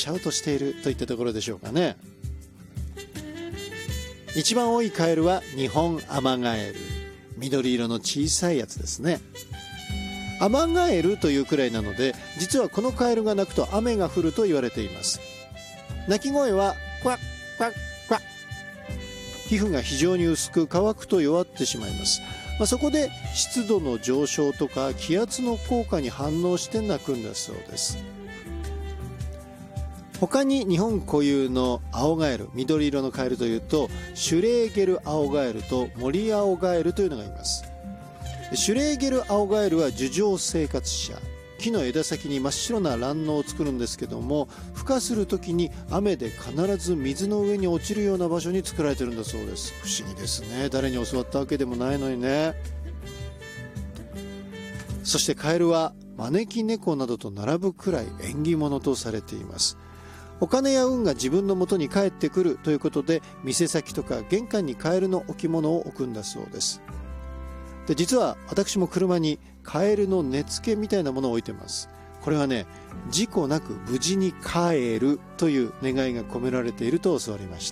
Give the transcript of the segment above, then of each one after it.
シャウトしているといったところでしょうかね。一番多いカエルはニホンアマガエル、緑色の小さいやつですね。アマガエルというくらいなので、実はこのカエルが鳴くと雨が降ると言われています。鳴き声はクワックワックワッ。皮膚が非常に薄く乾くと弱ってしまいます。そこで湿度の上昇とか気圧の効果に反応して鳴くんだそうです。他に日本固有の青ガエル、緑色のカエルというとシュレーゲルアオガエルとモリアオガエルというのがいます。シュレーゲルアオガエルは樹上生活者、木の枝先に真っ白な卵嚢を作るんですけども、孵化する時に雨で必ず水の上に落ちるような場所に作られてるんだそうです。不思議ですね。誰に教わったわけでもないのにね。そしてカエルは招き猫などと並ぶくらい縁起物とされています。お金や運が自分の元に返ってくるということで、店先とか玄関にカエルの置物を置くんだそうです。で、実は私も車にカエルの根付けみたいなものを置いてます。これはね、事故なく無事に帰るという願いが込められていると教わりました。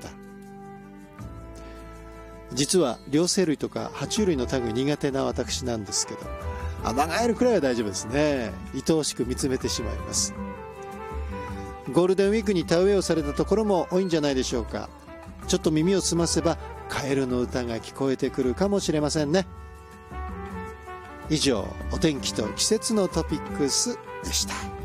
実は両生類とか爬虫類の類苦手な私なんですけど、アマガエルくらいは大丈夫ですね。愛おしく見つめてしまいます。ゴールデンウィークに田植えをされたところも多いんじゃないでしょうか。ちょっと耳を澄ませばカエルの歌が聞こえてくるかもしれませんね。以上、お天気と季節のトピックスでした。